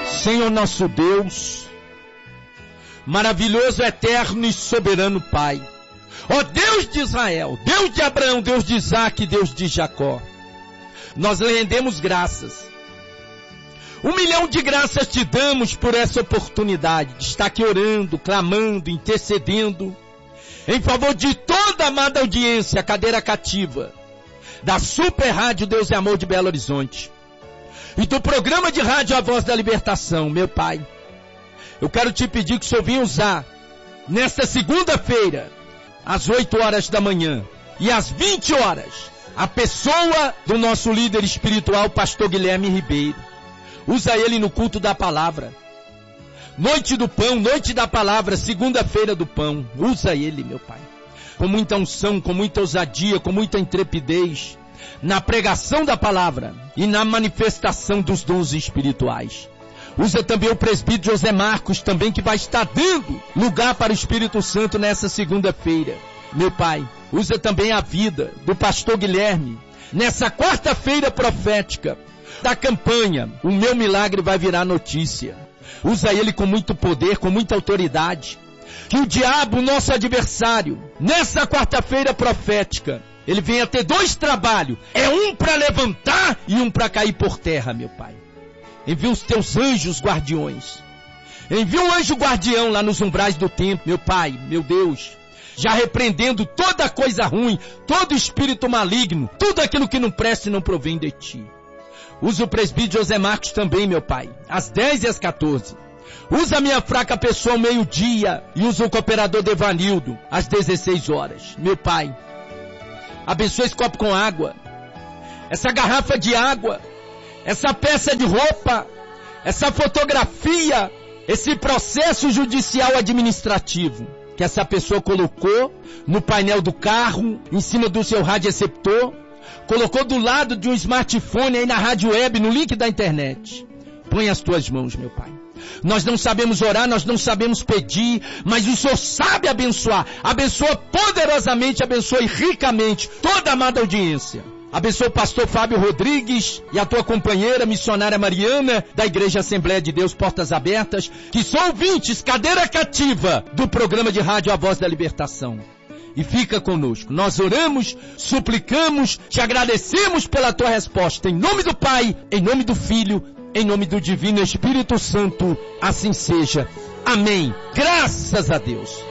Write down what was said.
Senhor nosso Deus, maravilhoso, eterno e soberano Pai, ó Deus de Israel, Deus de Abraão, Deus de Isaac, Deus de Jacó, nós lhe rendemos graças. 1 milhão de graças te damos por essa oportunidade de estar aqui orando, clamando, intercedendo em favor de toda a amada audiência, cadeira cativa da Super Rádio Deus e Amor de Belo Horizonte e do programa de rádio A Voz da Libertação. Meu Pai, eu quero te pedir que o Senhor venha usar nesta segunda-feira, às 8 horas da manhã e às 20 horas, a pessoa do nosso líder espiritual, pastor Guilherme Ribeiro. Usa ele no culto da palavra. Noite do pão, noite da palavra, segunda-feira do pão. Usa ele, meu Pai, com muita unção, com muita ousadia, com muita intrepidez, na pregação da palavra e na manifestação dos dons espirituais. Usa também o presbítero José Marcos, também, que vai estar dando lugar para o Espírito Santo nessa segunda-feira. Meu Pai, usa também a vida do pastor Guilherme, nessa quarta-feira profética da campanha O Meu Milagre Vai Virar Notícia. Usa ele com muito poder, com muita autoridade. Que o diabo, nosso adversário, nessa quarta-feira profética, ele venha ter 2 trabalhos. É um para levantar e um para cair por terra, meu Pai. Envia os teus anjos guardiões. Envia um anjo guardião lá nos umbrais do templo, meu Pai, meu Deus. Já repreendendo toda coisa ruim, todo espírito maligno, tudo aquilo que não presta e não provém de ti. Usa o presbítero José Marcos também, meu Pai, às 10 e às 14. Usa a minha fraca pessoa ao meio-dia e usa o cooperador Devanildo às 16 horas. Meu Pai, abençoa esse copo com água, essa garrafa de água, essa peça de roupa, essa fotografia, esse processo judicial administrativo que essa pessoa colocou no painel do carro, em cima do seu radioreceptor, colocou do lado de um smartphone aí na rádio web, no link da internet. Põe as tuas mãos, meu Pai. Nós não sabemos orar, nós não sabemos pedir, mas o Senhor sabe abençoar. Abençoa poderosamente, abençoe ricamente toda a amada audiência. Abençoa o pastor Fábio Rodrigues e a tua companheira missionária Mariana, da Igreja Assembleia de Deus Portas Abertas, que são ouvintes, cadeira cativa do programa de rádio A Voz da Libertação. E fica conosco. Nós oramos, suplicamos, te agradecemos pela tua resposta. Em nome do Pai, em nome do Filho, em nome do Divino Espírito Santo, assim seja. Amém. Graças a Deus.